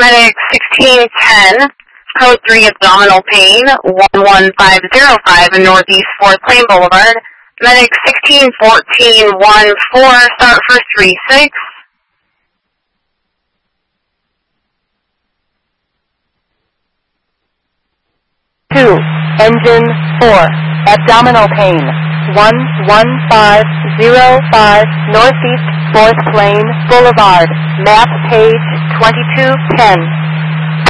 Medic 1610, code 3 abdominal pain, 11505 in Northeast 4th Lane Boulevard. Medic 161414, start for 36. Engine 4, abdominal pain, 11505 Northeast 4th Lane Boulevard, map page 2210.